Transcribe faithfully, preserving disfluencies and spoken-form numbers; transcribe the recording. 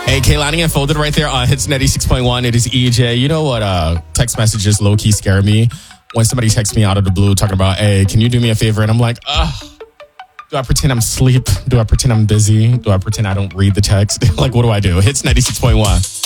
Hey, Kaylani and Folded right there on Hits ninety-six point one. It is E J. You know what? Uh, text messages low-key scare me. When somebody texts me out of the blue talking about, hey, can you do me a favor? And I'm like, ugh. Do I pretend I'm asleep? Do I pretend I'm busy? Do I pretend I don't read the text? Like, what do I do? Hits ninety-six point one.